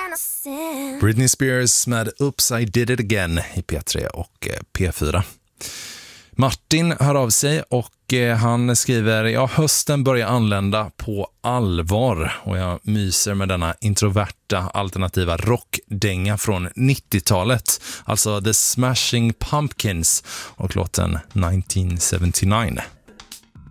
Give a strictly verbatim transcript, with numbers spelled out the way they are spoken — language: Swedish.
Britney Spears med Oops, I did it again i P tre och P fyra. Martin hör av sig och han skriver: ja, hösten börjar anlända på allvar och jag myser med denna introverta alternativa rockdänga från nittiotalet, alltså The Smashing Pumpkins och låten nitton sjuttionio.